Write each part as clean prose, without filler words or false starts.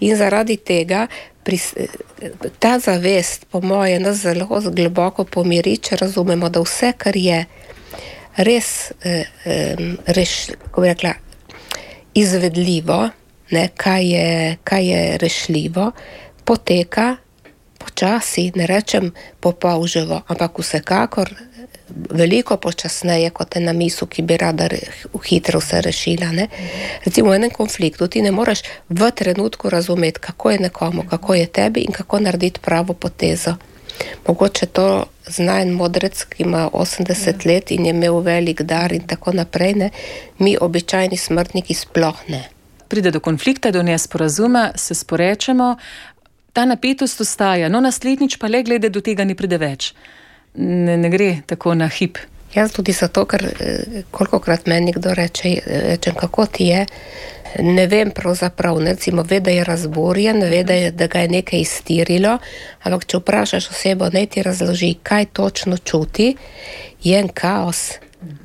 In zaradi tega ta zavest, po moje, nas zelo globoko pomiri, če razumemo, da vse, kar je res, kako bi rekla, izvedljivo, ne, kaj je rešljivo, poteka počasi, ne rečem popolževo, ampak vsekakor veliko počasneje kot ena misel, ki bi rada hitro se rešila. Ne. Recimo v enem konfliktu ti ne moreš v trenutku razumeti, kako je nekomu, kako je tebi in kako narediti pravo potezo. Mogoče to zna en modrec, ki ima 80 let in je imel velik dar in tako naprej, ne. Mi običajni smrtniki sploh ne. Pride do konflikta, do nesporazuma, se sporečemo, ta napetost ostaja, no naslednjič pa le glede do tega ne pride več. Ne gre tako na hip. Jaz tudi zato, ker kolikokrat meni kdo rečem, kako ti je, ne vem pravzaprav, ne, recimo ve, da je razburjen, ve, da ga je nekaj iztirilo, ampak če vprašaš osebo, naj ti razloži, kaj točno čuti, je en kaos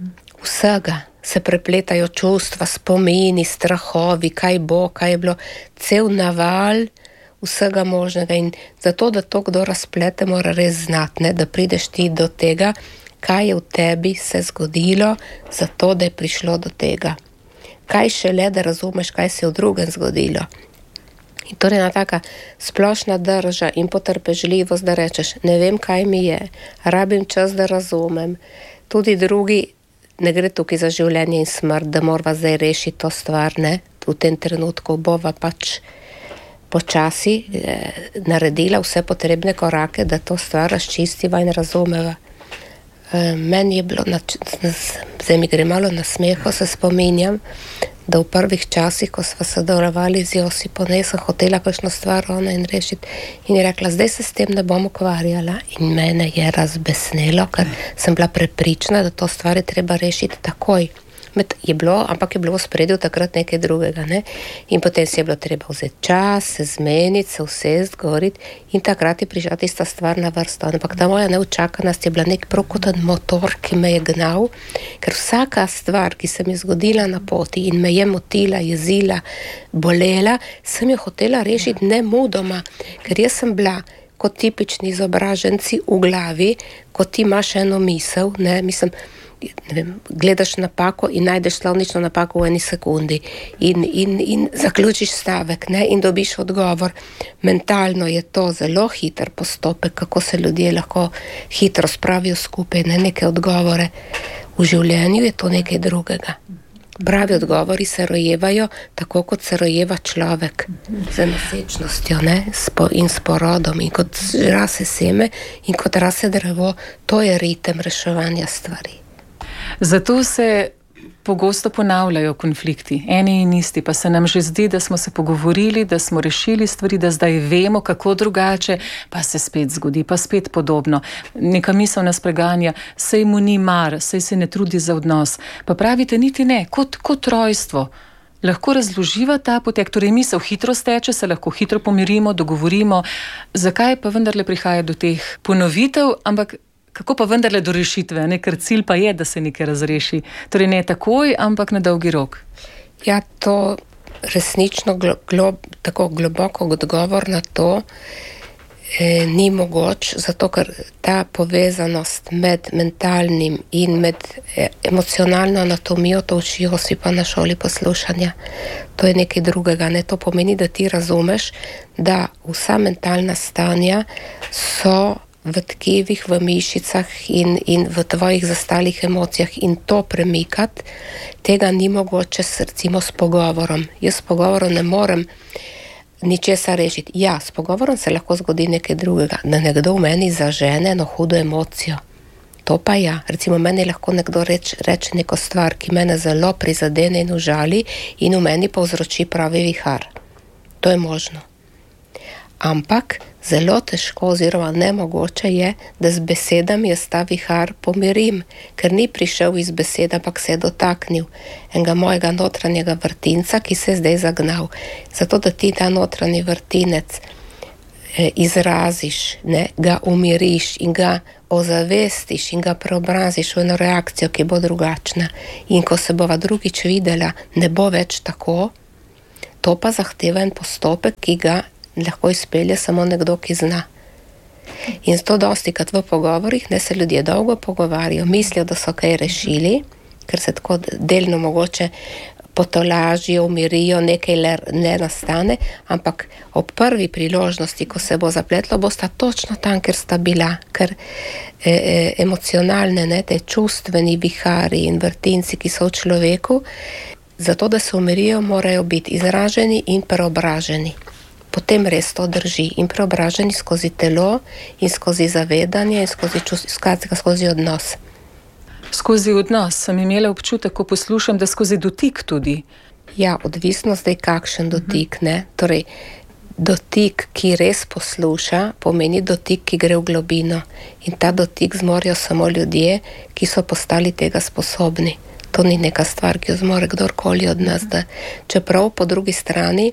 vsega. Se prepletajo čustva, spomini, strahovi, kaj bo, kaj je bilo, cel naval vsega možnega in zato, da to kdo razplete, mora res znati, ne, da prideš ti do tega, kaj je v tebi se zgodilo, zato, da je prišlo do tega. Kaj šele, da razumeš, kaj se je v drugem zgodilo. In torej ena taka splošna drža in potrpežljivost, da rečeš, ne vem, kaj mi je, rabim čas, da razumem. Tudi drugi, ne gre tukaj za življenje in smrt, da morava zdaj rešiti to stvar, ne, v tem trenutku bova pač počasi naredila vse potrebne korake, da to stvar razčistiva in razumeva. Meni je bilo, zdaj mi gre malo na smeh, ko se spominjam, da v prvih časih, ko sva sodelovali z Josipom, sem hotela kakšno stvar ona in rešiti in je rekla, zdaj se s tem ne bom ukvarjala in mene je razbesnelo, ker sem bila prepričana, da to stvar je treba rešiti takoj. Ampak je bilo v spredju takrat nekaj drugega, ne? In potem si je bilo treba vzeti čas, se zmeniti, se usesti, govoriti in takrat je prišla tista stvar na vrsto. Ampak ta moja neučakanost je bila nek prav kot en motor, ki me je gnal, ker vsaka stvar, ki se mi je zgodila na poti in me je motila, jezila, bolela, sem jo hotela rešiti nemudoma, ker jaz sem bila kot tipični izobraženci v glavi, kot ti imaš eno misel, ne, mislim, ne vem, gledaš napako in najdeš slovnično napako v eni sekundi in zaključiš stavek, ne, in dobiš odgovor. Mentalno je to zelo hiter postopek, kako se ljudje lahko hitro spravijo skupaj, ne, neke odgovore. V življenju je to nekaj drugega. Pravi odgovori se rojevajo tako, kot se rojeva človek z nosečnostjo, ne, in s porodom in kot rase seme in kot rase drevo, to je ritem reševanja stvari. Zato se pogosto ponavljajo konflikti, eni in isti, pa se nam že zdi, da smo se pogovorili, da smo rešili stvari, da zdaj vemo, kako drugače, pa se spet zgodi, pa spet podobno. Neka misel nas preganja, sej mu ni mar, sej se ne trudi za odnos. Pa pravite, niti ne, kot rojstvo. Lahko razloživa ta potek, torej misel hitro steče, se lahko hitro pomirimo, dogovorimo. Zakaj pa vendarle prihaja do teh ponovitev, ampak kako pa vendarle do rešitve, ne? Ker cilj pa je, da se nekaj razreši. Torej ne takoj, ampak na dolgi rok. Ja, to resnično tako globoko odgovor na to ni mogoč, zato ker ta povezanost med mentalnim in med emocionalno anatomijo, to uči Josipa na šoli poslušanja. To je nekaj drugega, ne? To pomeni, da ti razumeš, da vsa mentalna stanja so v tkivih, v mišicah in v tvojih zastalih emocijah in to premikati, tega ni mogoče recimo s pogovorom. Jaz s pogovorom ne morem ničesar rešiti. Ja, s pogovorom se lahko zgodi nekaj drugega, da nekdo v meni zažene eno hudo emocijo. To pa ja, recimo meni lahko nekdo reče neko stvar, ki mene zelo prizadene in užali in v meni povzroči pravi vihar. To je možno. Ampak zelo težko oziroma nemogoče je, da z besedami jaz ta vihar pomirim, ker ni prišel iz besed, ampak se je dotaknil enega mojega notranjega vrtinca, ki se je zdaj zagnal. Zato, da ti ta notranji vrtinec izraziš, ne, ga umiriš in ga ozavestiš in ga preobraziš v eno reakcijo, ki bo drugačna. In ko se bova drugič videla, ne bo več tako, To pa zahteva en postopek, ki ga lahko izpelje samo nekdo, ki zna. In zato dostikrat v pogovorih, se ljudje dolgo pogovarjajo, mislijo, da so kaj rešili, ker se tako delno mogoče potolažijo, umirijo, nekaj ne nastane, ampak ob prvi priložnosti, ko se bo zapletlo, bosta točno tam, ker sta bila, ker emocionalne, te čustveni vihari in vrtinci, ki so v človeku, zato, da se umirijo, morajo biti izraženi in preobraženi. Potem res to drži in preobraženi skozi telo in skozi zavedanje in skozi odnos. Skozi odnos sem imela občutek, ko poslušam, da skozi dotik tudi. Ja, odvisno zdaj kakšen dotik, Torej, dotik, ki res posluša, pomeni dotik, ki gre v globino. In ta dotik zmorejo samo ljudje, ki so postali tega sposobni. To ni neka stvar, ki jo zmore kdorkoli od nas. Čeprav po drugi strani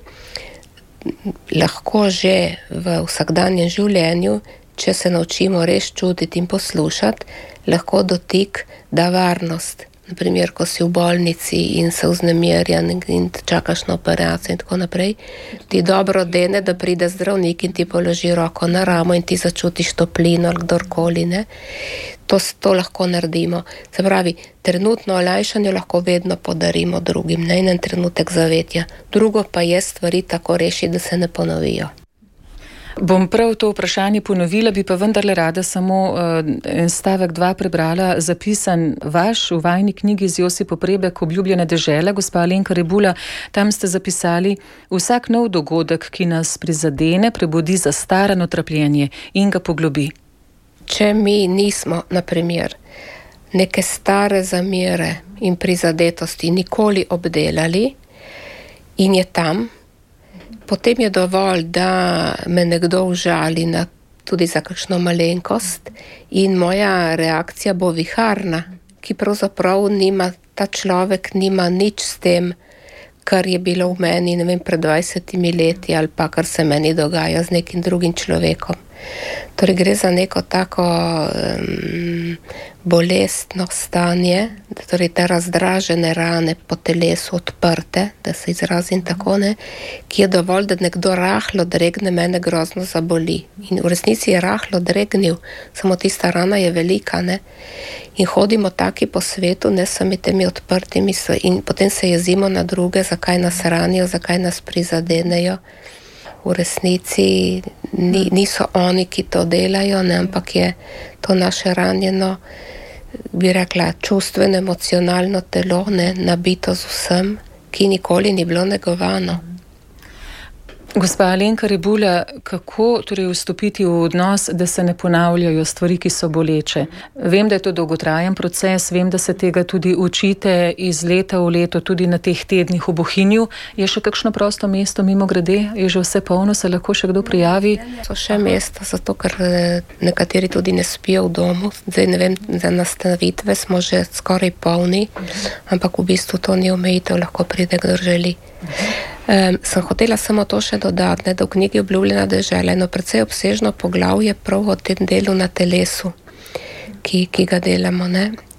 lahko že v vsakdanjem življenju, če se naučimo res čutiti in poslušati, lahko dotik da varnost. Naprimer, ko si v bolnici in se vznemirjan in čakaš na operacijo in tako naprej, ti dobro dene, da pride zdravnik in ti položi roko na ramo in ti začutiš toplino ali kdorkoli. To lahko naredimo. Se pravi, trenutno olajšanje lahko vedno podarimo drugim, in en trenutek zavetja. Drugo pa je stvari tako reši, da se ne ponovijo. Bom prav to vprašanje ponovila, bi pa vendarle rada samo en stavek 2 prebrala, zapisan vaš v vajni knjigi z Josip Poprebek, Obljubljena dežela, gospa Alenka Rebula. Tam ste zapisali: vsak nov dogodek, ki nas prizadene, prebudi zastarano trpljenje in ga poglobi. Če mi nismo, na primer, neke stare zamere in prizadetosti nikoli obdelali in je tam, potem je dovolj, da me nekdo užali tudi za kakšno malenkost in moja reakcija bo viharna, ki pravzaprav ta človek nima nič s tem, kar je bilo v meni, pred 20 leti ali pa kar se meni dogaja z nekim drugim človekom. Torej gre za neko tako bolestno stanje, torej te razdražene rane po telesu odprte, da se izrazim tako, ki je dovolj, da nekdo rahlo dregne, mene grozno zaboli. In v resnici je rahlo dregnil, samo tista rana je velika, In hodimo taki po svetu, sami temi odprtimi in potem se jezimo na druge, zakaj nas ranijo, zakaj nas prizadenejo. V resnici niso oni, ki to delajo, ampak je to naše ranjeno, bi rekla, čustveno, emocionalno telo, nabito z vsem, ki nikoli ni bilo negovano. Gospa Alenka Rebula, kako torej vstopiti v odnos, da se ne ponavljajo stvari, ki so boleče? Vem, da je to dolgotrajen proces, vem, da se tega tudi učite iz leta v leto, tudi na teh tednih v Bohinju. Je še kakšno prosto mesto mimo grede? Je že vse polno, se lahko še kdo prijavi? So še mesta, zato ker nekateri tudi ne spijo v domu. Zdaj ne vem, za nastavitve smo že skoraj polni, ampak v bistvu to ni omejitev, lahko pride, kdo želi. Sem hotela samo to še dodati, da v knjigi Obljubljena dežela eno precej obsežno poglavje prav o tem delu na telesu, ki ga delamo,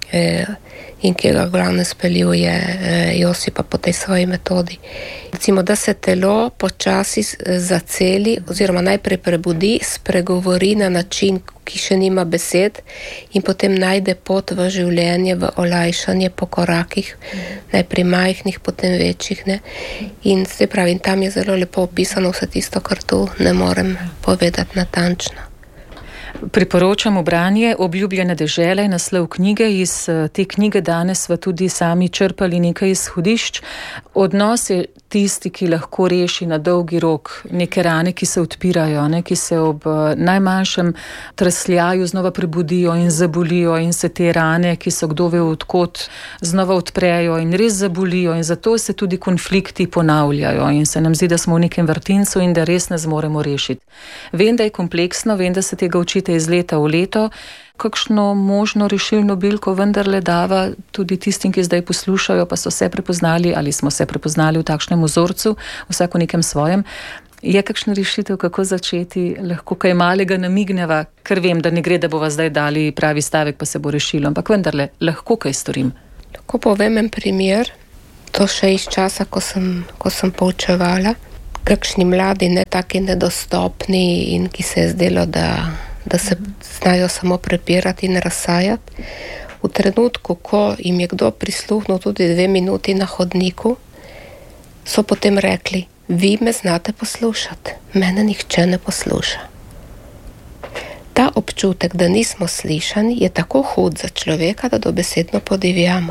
in ki ga glavno speljuje Josipa po tej svoji metodi. Recimo, da se telo počasi zaceli oziroma najprej prebudi, spregovori na način, ki še nima besed in potem najde pot v življenje, v olajšanje po korakih, najprej majhnih, potem večjih. In se pravi, tam je zelo lepo opisano vse tisto, kar tu ne morem povedati natančno. Priporočamo branje Obljubljene dežele, naslov knjige. Iz te knjige danes sva tudi sami črpali nekaj izhodišč. Odnos je tisti, ki lahko reši na dolgi rok neke rane, ki se odpirajo, ki se ob najmanjšem trsljaju znova prebudijo in zabolijo in se te rane, ki so kdo ve odkot, znova odprejo in res zabolijo in zato se tudi konflikti ponavljajo in se nam zdi, da smo v nekem vrtincu in da res ne zmoremo rešiti. Vem, da je kompleksno, vem, da se tega učite iz leta v leto. Kakšno možno rešilno bilko vendarle dava tudi tistim, ki zdaj poslušajo, pa so se prepoznali ali smo se prepoznali v takšnem vzorcu, vsak v nekem svojem. Je kakšna rešitev, kako začeti? Lahko kaj malega namigneva, ker vem, da ne gre, da bova zdaj dali pravi stavek, pa se bo rešilo, ampak vendarle lahko kaj storim. Lahko povem en primer. To še iz časa, ko sem poučevala. Kakšni mladi, ne taki nedostopni in ki se je zdelo, da se znajo samo prepirati in razsajati. V trenutku, ko jim je kdo prisluhnil tudi 2 minuti na hodniku, so potem rekli, vi me znate poslušati, mene nihče ne posluša. Ta občutek, da nismo slišani, je tako hud za človeka, da dobesedno podivjamo.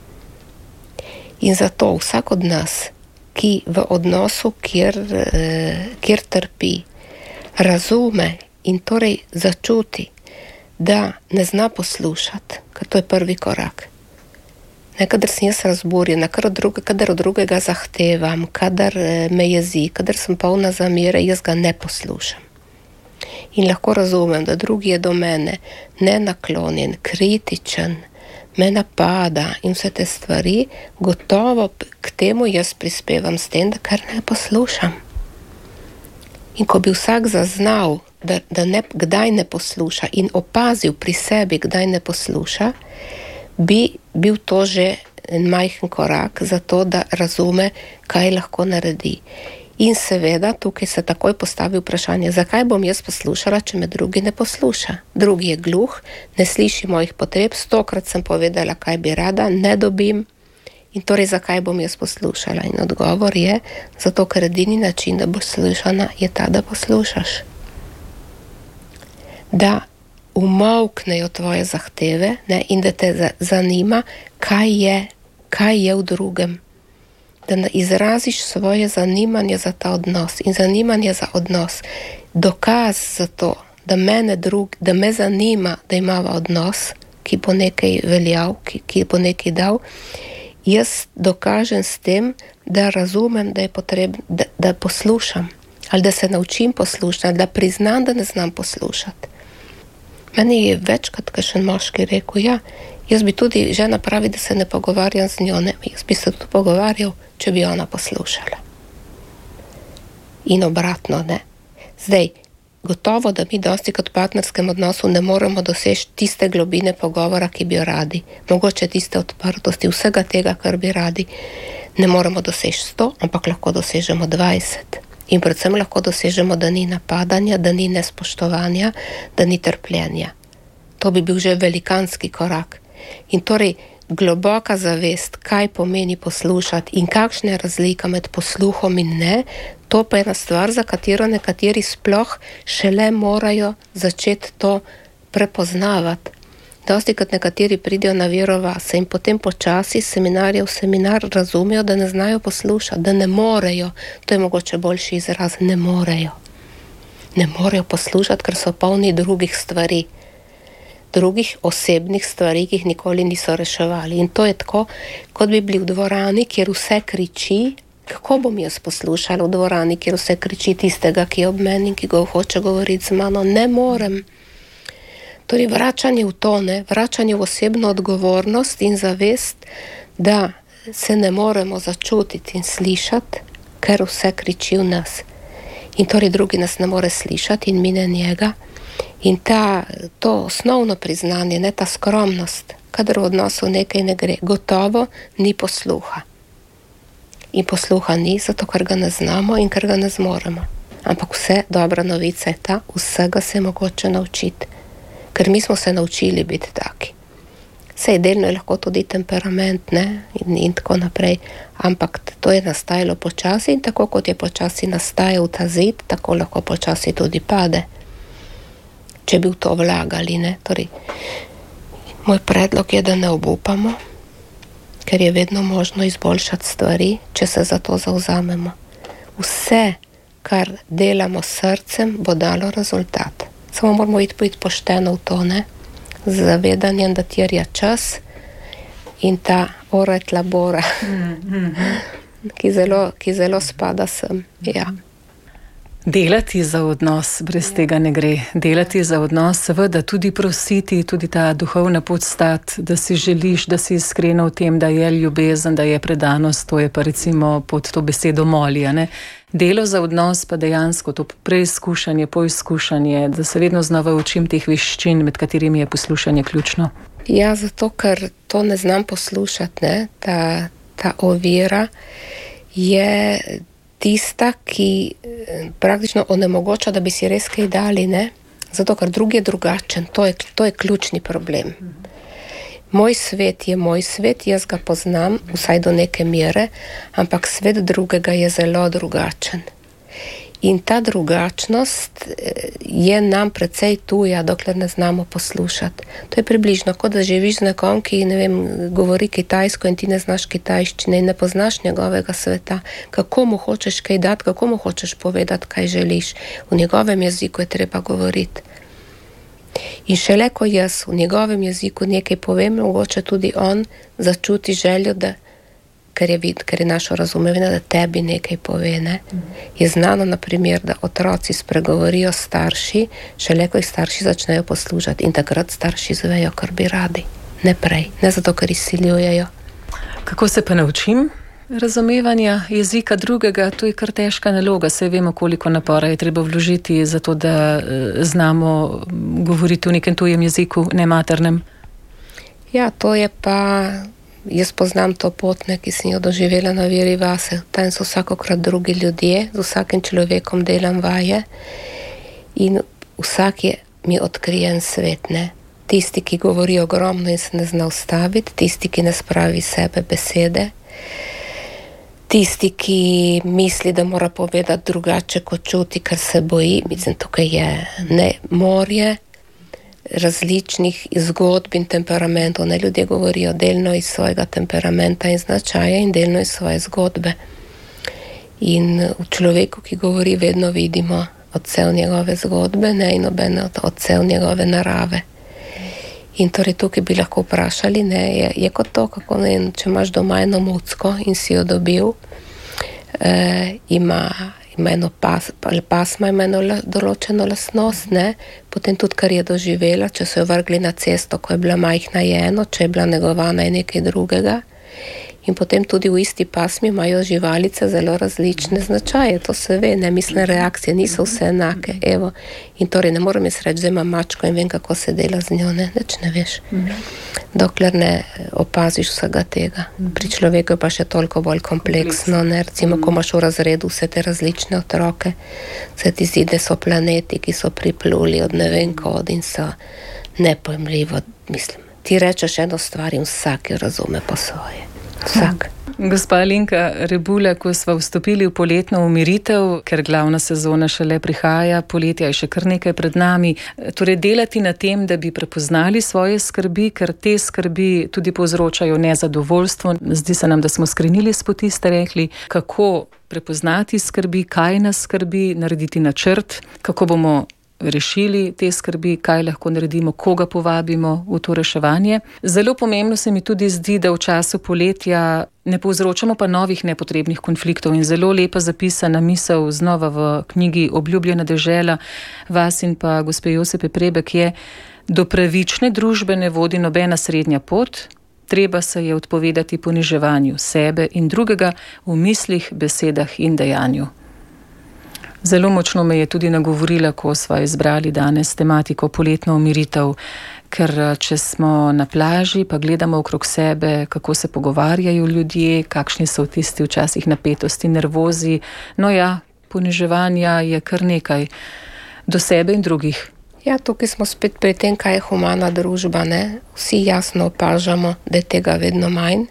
In zato vsak od nas, ki v odnosu, kjer trpi, razume in torej začuti, da ne zna poslušati, ker to je prvi korak. Kadar sem jaz razburjena, kadar od drugega zahtevam, kadar me jezi, kadar sem polna zamere, jaz ga ne poslušam. In lahko razumem, da drugi je do mene nenaklonjen, kritičen, me napada in vse te stvari, gotovo k temu jaz prispevam s tem, da kar ne poslušam. In ko bi vsak zaznal, da kdaj ne posluša in opazil pri sebi, kdaj ne posluša, bi bil to že en majhen korak za to, da razume, kaj lahko naredi. In seveda tukaj se takoj postavi vprašanje, zakaj bom jaz poslušala, če me drugi ne posluša. Drugi je gluh, ne sliši mojih potreb, 100-krat sem povedala, kaj bi rada, ne dobim. In torej, zakaj bom jaz poslušala? In odgovor je, zato ker edini način, da boš slišana, je ta, da poslušaš. Da umolknejo tvoje zahteve, ne, in da te zanima, kaj je v drugem. Da izraziš svoje zanimanje za ta odnos in zanimanje za odnos. Dokaz za to, da me zanima, da imava odnos, ki bo nekaj veljal, ki bo nekaj dal, jaz dokažem s tem, da razumem, da je potrebno, da poslušam, ali da se naučim poslušati, da priznam, da ne znam poslušati. Meni je večkrat kakšen moški rekel, ja, jaz bi tudi žena pravi, da se ne pogovarjam z njo, ne, jaz bi se tudi pogovarjal, če bi ona poslušala. In obratno, ne. Zdaj, gotovo, da mi dosti kot v partnerskem odnosu ne moremo doseči tiste globine pogovora, ki bi jo radi. Mogoče tiste odprtosti, vsega tega, kar bi radi. Ne moremo doseči 100, ampak lahko dosežemo 20. In predvsem lahko dosežemo, da ni napadanja, da ni nespoštovanja, da ni trpljenja. To bi bil že velikanski korak. In torej globoka zavest, kaj pomeni poslušati in kakšna je razlika med posluhom in ne, to pa je ena stvar, za katero nekateri sploh šele morajo začeti to prepoznavati. Dosti, kot nekateri pridejo na vero vase in potem počasi seminarja v seminar razumejo, da ne znajo poslušati, da ne morejo, to je mogoče boljši izraz, ne morejo. Ne morejo poslušati, ker so polni drugih stvari, drugih osebnih stvari, ki jih nikoli niso reševali. In to je tako, kot bi bili v dvorani, kjer vse kriči. Kako bom jaz poslušala v dvorani, kjer vse kriči tistega, ki je ob meni in ki ga hoče govoriti z mano? Ne morem. Torej, vračanje v to, ne, vračanje v osebno odgovornost in zavest, da se ne moremo začutiti in slišati, ker vse kriči v nas. In torej drugi nas ne more slišati in mi ne njega. In to osnovno priznanje, ne, ta skromnost, kadar v odnosu nekaj ne gre, gotovo ni posluha. In posluha ni, zato ker ga ne znamo in ker ga ne zmoremo. Ampak vse dobra novica je ta, vsega se je mogoče naučiti. Ker mi smo se naučili biti taki. Sej delno je lahko tudi temperament, ne, in tako naprej, ampak to je nastajalo počasi in tako kot je počasi nastajal ta zid, tako lahko počasi tudi pade. Če bi v to vlagali, ne. Torej, moj predlog je, da ne obupamo, ker je vedno možno izboljšati stvari, če se za to zavzamemo. Vse, kar delamo s srcem, bo dalo rezultat. Samo moramo iti pošteno v to, ne, z zavedanjem, da terja čas in ta ora et labora, ki zelo spada sem. Ja. Delati za odnos, brez tega ne gre. Delati za odnos, seveda tudi prositi, tudi ta duhovna podstat, da si želiš, da si iskrena v tem, da je ljubezen, da je predanost, to je pa recimo pod to besedo molja, ne. Delo za odnos pa dejansko to preizkušanje, poizkušanje, da se vedno znova učim teh veščin, med katerimi je poslušanje ključno. Ja, zato ker to ne znam poslušati, ne, ta ovira je tista, ki praktično onemogoča, da bi si res kaj dali, ne? Zato, ker drugi je drugačen. To je ključni problem. Moj svet je moj svet, jaz ga poznam, vsaj do neke mere, ampak svet drugega je zelo drugačen. In ta drugačnost je nam precej tuja, dokler ne znamo poslušati. To je približno, kot da živiš z nekom, ki, ne vem, govori kitajsko in ti ne znaš kitajščine in ne poznaš njegovega sveta. Kako mu hočeš kaj dati, kako mu hočeš povedati, kaj želiš. V njegovem jeziku je treba govoriti. In šele, ko jaz v njegovem jeziku nekaj povem, mogoče tudi on začuti željo, da ker je našo razumevanje, da tebi nekaj pove, ne? Je znano, na primer, da otroci spregovorijo starši, šele ko jih starši začnejo poslušati in takrat starši zvejo, kar bi radi. Ne prej, ne zato, ker izsiljujejo. Kako se pa naučim razumevanja jezika drugega? To je kar težka naloga, saj vemo, koliko napora je treba vložiti za to, da znamo govoriti v nekem tujem jeziku, ne maternem. Ja, to je pa... Jaz poznam to pot, ki sem jo doživela na Viri vase. Tam so vsakokrat drugi ljudje, z vsakim človekom delam vaje in vsak mi odkrije en svet, ne. Tisti, ki govori ogromno in se ne zna ustaviti, tisti, ki ne spravi sebe besede, tisti, ki misli, da mora povedati drugače, kot čuti, ker se boji. Mislim, tukaj je ne morje različnih zgodb in temperamentov. Ne, ljudje govorijo delno iz svojega temperamenta in značaja in delno iz svoje zgodbe. In v človeku, ki govori, vedno vidimo odsev njegove zgodbe, ne, in obene odsev njegove narave. In torej tukaj bi lahko vprašali, ne, je kot to, kako ne, če imaš doma eno mucko in si jo dobil, ima eno pasma, ima eno določeno lastnost, ne, potem tudi, kar je doživela, če so jo vrgli na cesto, ko je bila majhna, je eno, če je bila negovana, je nekaj drugega. In potem tudi v isti pasmi imajo živalice zelo različne značaje, to se ve, ne, mislim, reakcije niso vse enake, evo. In torej ne moram jaz reči, da imam mačko in vem, kako se dela z njo, ne, neč ne veš. Dokler ne opaziš vsega tega. Pri človeku je pa še toliko bolj kompleksno, ne, recimo, ko imaš v razredu vse te različne otroke, se ti zdi, da so planeti, ki so pripluli od ne vem kod in so nepojmljivo, mislim. Ti rečeš eno stvar in vsak jo razume po svoje. Vsak. Gospa Alenka Rebula, ko sva vstopili v poletno umiritev, ker glavna sezona šele prihaja, poletja je še kar nekaj pred nami, torej delati na tem, da bi prepoznali svoje skrbi, ker te skrbi tudi povzročajo nezadovoljstvo. Zdi se nam, da smo skrenili s poti, ste rekli, kako prepoznati skrbi, kaj nas skrbi, narediti načrt, kako bomo rešili te skrbi, kaj lahko naredimo, koga povabimo v to reševanje. Zelo pomembno se mi tudi zdi, da v času poletja ne povzročamo pa novih nepotrebnih konfliktov in zelo lepa zapisana misel znova v knjigi Obljubljena dežela vas in pa gospe Josepe Prebek je: do pravične družbe ne vodi nobena srednja pot, treba se je odpovedati poniževanju sebe in drugega v mislih, besedah in dejanju. Zelo močno me je tudi nagovorila, ko sva izbrali danes tematiko poletno umiritev, ker če smo na plaži, pa gledamo okrog sebe, kako se pogovarjajo ljudje, kakšni so tisti včasih napetosti, nervozi, no ja, poniževanja je kar nekaj do sebe in drugih. Ja, tukaj smo spet pri tem, kaj je humana družba, ne? Vsi jasno opažamo, da je tega vedno manj,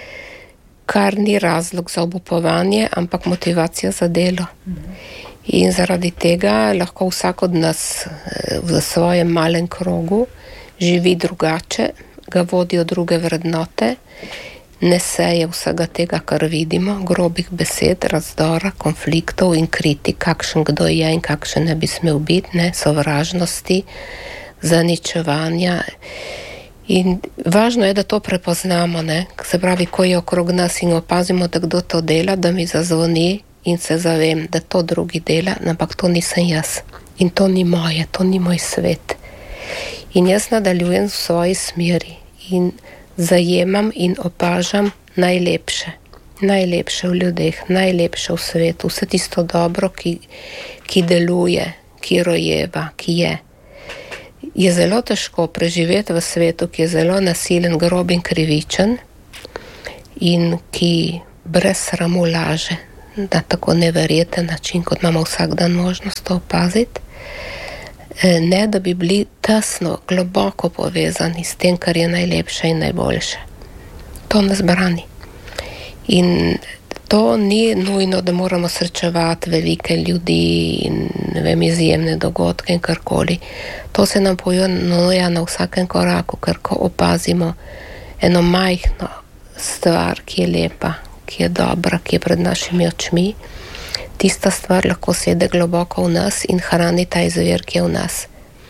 kar ni razlog za obupovanje, ampak motivacija za delo. In zaradi tega lahko vsak od nas v svojem malem krogu živi drugače, ga vodijo druge vrednote, ne seje vsega tega, kar vidimo, grobih besed, razdora, konfliktov in kritik, kakšen kdo je in kakšen ne bi smel biti, ne, sovražnosti, zaničevanja. In važno je, da to prepoznamo, ne, se pravi, ko je okrog nas in opazimo, da kdo to dela, da mi zazvoni in se zavem, da to drugi dela, ampak to nisem jaz. In to ni moje, to ni moj svet. In jaz nadaljujem v svoji smeri in zajemam in opažam najlepše. Najlepše v ljudeh, najlepše v svetu, vse tisto dobro, ki deluje, ki rojeva, ki je. Je zelo težko preživeti v svetu, ki je zelo nasilen, grob in krivičen. in ki brez sramu laže na tako neverjeten način, kot imamo vsak dan možnost to opaziti. Ne, da bi bili tesno, globoko povezani s tem, kar je najlepše in najboljše. To nas brani. In to ni nujno, da moramo srečevati velike ljudi in izjemne dogodke in karkoli. To se nam ponuja na vsakem koraku, ker ko opazimo eno majhno stvar, ki je lepa, ki je dobra, ki je pred našimi očmi, tista stvar lahko sede globoko v nas in hrani ta izvir, ki je v nas.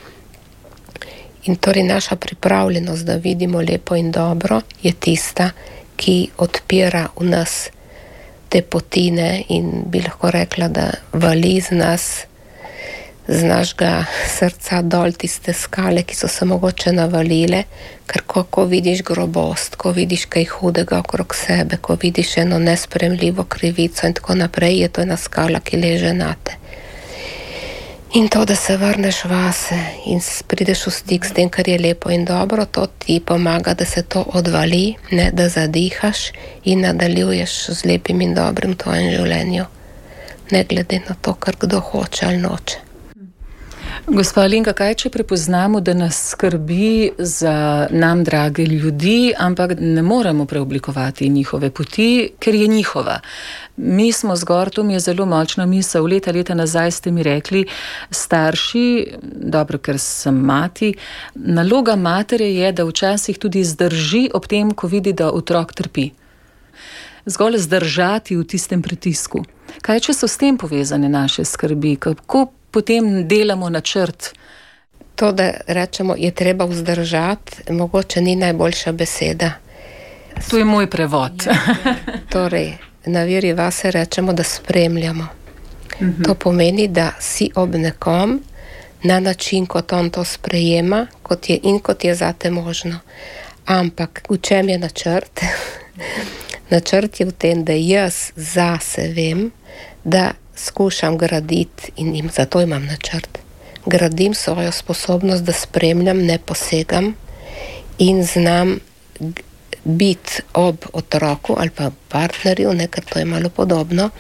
In torej naša pripravljenost, da vidimo lepo in dobro, je tista, ki odpira v nas te potine in bi lahko rekla, da vali z nas, z našega srca dol tiste skale, ki so se mogoče navalile, ker ko vidiš grobost, ko vidiš kaj hudega okrog sebe, ko vidiš eno nespremljivo krivico in tako naprej, je to ena skala, ki leže nate. In to, da se vrneš vase in prideš v stik s tem, kar je lepo in dobro, to ti pomaga, da se to odvali, ne da zadihaš in nadaljuješ z lepim in dobrim v tvojem življenju, ne glede na to, kar kdo hoče ali noče. Gospa Alenka, kaj če prepoznamo, da nas skrbi za nam drage ljudi, ampak ne moremo preoblikovati njihove poti, ker je njihova. Mi smo zgor, to mi je zelo močna misel, leta nazaj ste mi rekli, starši, dobro, ker sem mati, naloga matere je, da včasih tudi zdrži ob tem, ko vidi, da otrok trpi. Zgolj zdržati v tistem pritisku. Kaj če so s tem povezane naše skrbi? Kako potem delamo načrt? To, da rečemo, je treba vzdržati, mogoče ni najboljša beseda. To je moj prevod. Torej, na Viri vase rečemo, da spremljamo. To pomeni, da si ob nekom na način, kot on to sprejema, kot je zate možno. Ampak v čem je načrt? Načrt je v tem, da jaz zase vem, da skušam graditi in zato imam načrt. Gradim svojo sposobnost, da spremljam, ne posegam in znam biti ob otroku ali pa partnerju, ker to je malo podobno,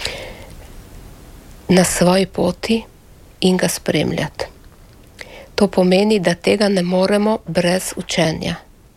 na svoji poti in ga spremljati. To pomeni, da tega ne moremo brez učenja.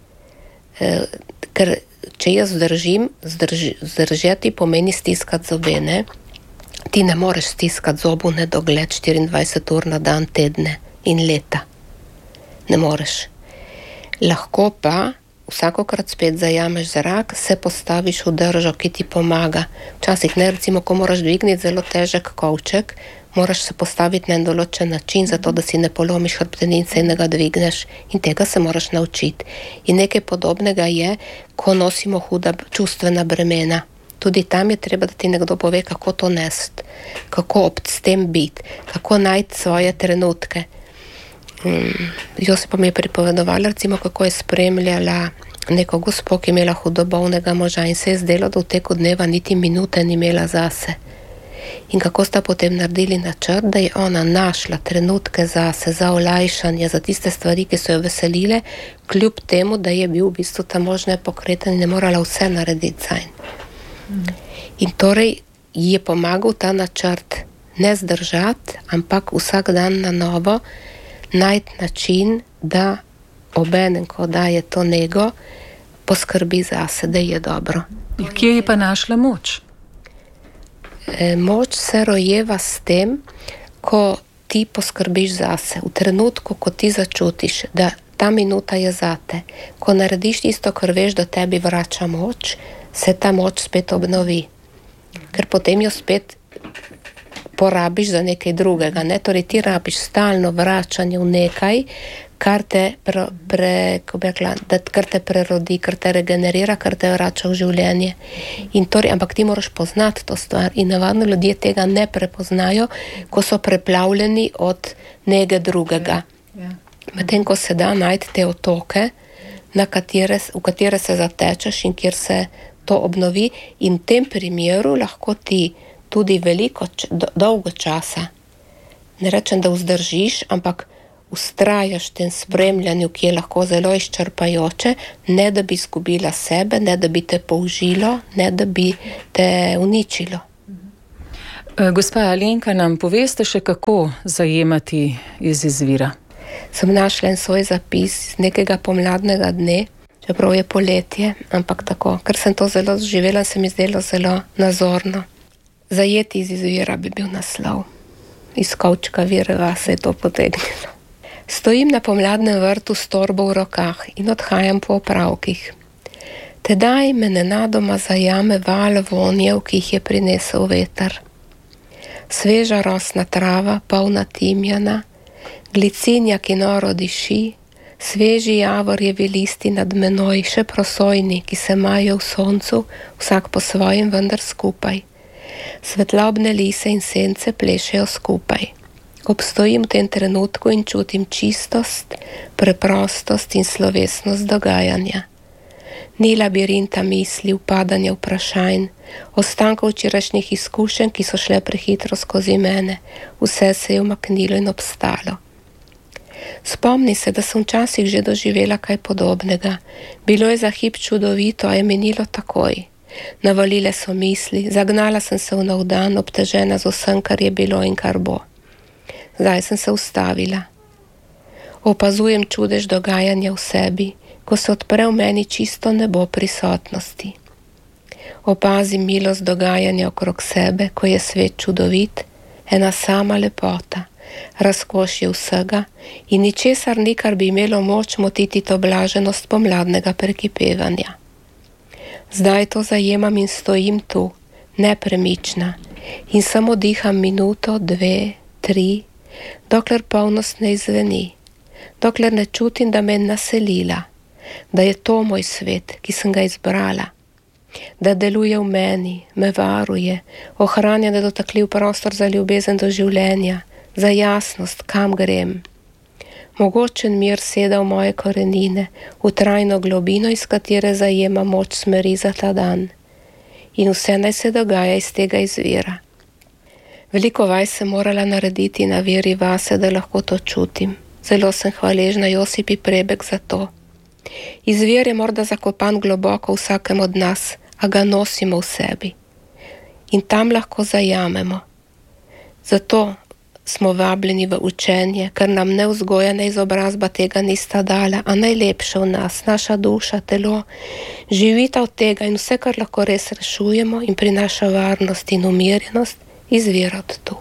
Ker če jaz zdržati pomeni stiskati zobene, ti ne moreš stiskati zobu nedogled 24 ur na dan, tedne in leta. Ne moreš. Lahko pa vsakokrat spet zajameš zrak, se postaviš v držo, ki ti pomaga. Včasih ne, recimo, ko moraš dvigniti zelo težek kovček, moraš se postaviti na en določen način, zato da si ne polomiš hrbtenice in ne ga dvigneš. In tega se moraš naučiti. In nekaj podobnega je, ko nosimo huda čustvena bremena. Tudi tam je treba, da ti nekdo pove, kako to nesti, kako s tem biti, kako najti svoje trenutke. Josipa mi je pripovedovala, recimo, kako je spremljala neko gospo, ki je imela hudobovnega moža in se je zdelo, da v teku dneva niti minute ni imela zase. In kako sta potem naredili načrt, da je ona našla trenutke zase, za olajšanje, za tiste stvari, ki so jo veselile, kljub temu, da je bil v bistvu ta mož nepokreten in ne morala vse narediti zanj. In torej ji je pomagal ta načrt ne zdržati, ampak vsak dan na novo najti način, da obenem, ko daje to nego, poskrbi zase, da je dobro. Kje je pa našla moč? Moč se rojeva s tem, ko ti poskrbiš zase. V trenutku, ko ti začutiš, da ta minuta je zate, ko narediš tisto, kar veš, da tebi vrača moč, se ta moč spet obnovi. Ker potem jo spet porabiš za nekaj drugega. Torej ti rabiš stalno vračanje v nekaj, kar te prerodi, kar te regenerira, kar te vrača v življenje. Ampak ti moraš poznati to stvar in navadno ljudje tega ne prepoznajo, ko so preplavljeni od nege drugega. Medtem ko se da najti te otoke, v katere se zatečeš in kjer se to obnovi, in v tem primeru lahko ti tudi dolgo časa, ne rečem, da vzdržiš, ampak ustrajaš v tem spremljanju, ki je lahko zelo izčrpajoče, ne da bi izgubila sebe, ne da bi te použilo, ne da bi te uničilo. Gospa Alenka, nam poveste še, kako zajemati iz izvira? Sem našla en svoj zapis z nekega pomladnega dne, čeprav je poletje, ampak tako, ker sem to zelo živela, se mi zdelo zelo nazorno. Zajeti iz izvira bi bil naslov. Iz kovčka vireva se je to potegnilo. Stojim na pomladnem vrtu s torbo v rokah in odhajam po opravkih. Tedaj me nenadoma zajame val vonjev, ki jih je prinesel veter. Sveža rosna trava, polna timjana, glicinja, ki noro diši, sveži javorjevi listi nad menoj, še prosojni, ki se majo v soncu, vsak po svojem, vendar skupaj. Svetlobne lise in sence plešejo skupaj. Obstojim v tem trenutku in čutim čistost, preprostost in slovesnost dogajanja. Ni labirinta misli, upadanja vprašanj, ostankov včerajšnjih izkušenj, ki so šle prehitro skozi mene, vse se je umaknilo in obstalo. Spomni se, da sem včasih že doživela kaj podobnega. Bilo je za hip čudovito, a je minilo takoj. Navalile so misli, zagnala sem se v nov dan, obtežena z vsem, kar je bilo in kar bo. Zdaj sem se ustavila. Opazujem čudež dogajanja v sebi, ko se odpre v meni čisto nebo prisotnosti. Opazim milost dogajanja okrog sebe, ko je svet čudovit, ena sama lepota, razkošje vsega in ničesar ni, kar bi imelo moč motiti to blaženost pomladnega prekipevanja. Zdaj to zajemam in stojim tu, nepremična, in samo diham minuto, 2, 3, dokler polnost ne izzveni, dokler ne čutim, da me je naselila, da je to moj svet, ki sem ga izbrala, da deluje v meni, me varuje, ohranja nedotakljiv prostor za ljubezen do življenja, za jasnost, kam grem. Mogočen mir seda v moje korenine, v trajno globino, iz katere zajema moč smeri za ta dan. In vse naj se dogaja iz tega izvira. Veliko vaj sem morala narediti na veri vase, da lahko to čutim. Zelo sem hvaležna Josipi Prebek za to. Izvir je morda zakopan globoko v vsakem od nas, a ga nosimo v sebi. In tam lahko zajamemo. Zato smo vabljeni v učenje, ker nam ne vzgoja, ne izobrazba tega nista dala, a najlepše v nas, naša duša, telo, živita od tega in vse, kar lahko res rešujemo in prinaša varnost in umirjenost, izvira od tu.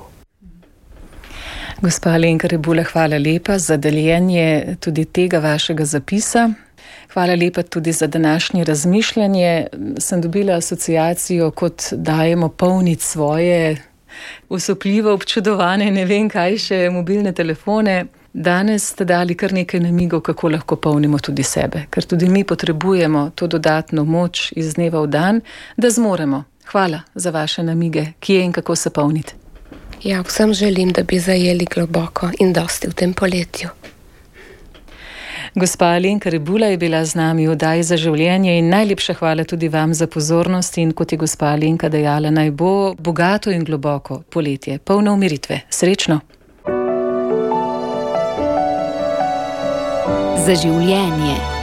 Gospa Alenka Rebula, hvala lepa za deljenje tudi tega vašega zapisa. Hvala lepa tudi za današnje razmišljanje. Sem dobila asociacijo, kot dajemo polniti svoje usupljivo občudovane, ne vem kaj še, mobilne telefone. Danes ste dali kar nekaj namigov, kako lahko polnimo tudi sebe, ker tudi mi potrebujemo to dodatno moč iz dneva v dan, da zmoremo. Hvala za vaše namige, kje in kako se polniti. Ja, vsem želim, da bi zajeli globoko in dosti v tem poletju. Gospa Alenka Rebula je bila z nami v oddaji Za življenje in najlepša hvala tudi vam za pozornost in kot je gospa Alenka dejala, naj bo bogato in globoko poletje, polno umiritve. Srečno! Za življenje.